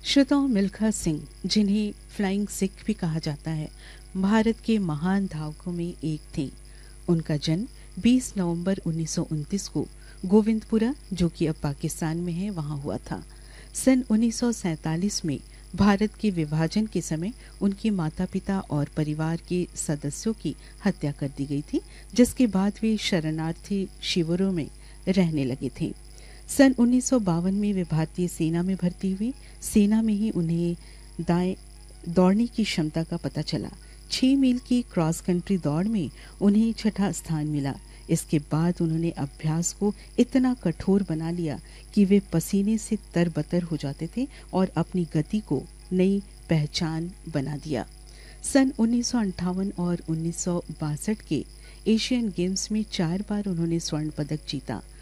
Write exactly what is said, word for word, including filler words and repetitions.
श्रोताओं, मिल्खा सिंह, जिन्हें फ्लाइंग सिख भी कहा जाता है, भारत के महान धावकों में एक थे। उनका जन्म बीस नवंबर उन्नीस सौ उनतीस को गोविंदपुरा, जो कि अब पाकिस्तान में है, वहां हुआ था। सन उन्नीस सौ सैंतालीस में भारत के विभाजन के समय उनके माता पिता और परिवार के सदस्यों की हत्या कर दी गई थी, जिसके बाद वे शरणार्थी शिविरों में रहने लगे थे। सन उन्नीस सौ बावन में वे भारतीय सेना में भर्ती हुई। सेना में ही उन्हें दाएं दौड़ने की क्षमता का पता चला। छह मील की क्रॉस कंट्री दौड़ में उन्हें छठा स्थान मिला। इसके बाद उन्होंने अभ्यास को इतना कठोर बना लिया कि वे पसीने से तरबतर हो जाते थे और अपनी गति को नई पहचान बना दिया। सन उन्नीस सौ अंठावन और उन्नीस सौ बासठ के एशियन गेम्स में चार बार उन्होंने स्वर्ण पदक जीता।